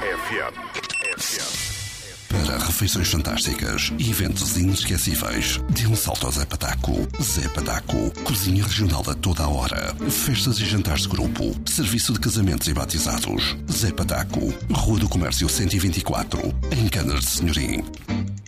Para refeições fantásticas e eventos inesquecíveis, dê um salto ao Zé Pataco. Zé Pataco, cozinha regional a toda a hora. Festas e jantares de grupo. Serviço de casamentos e batizados. Zé Pataco, Rua do Comércio 124, em Canas de Senhorim.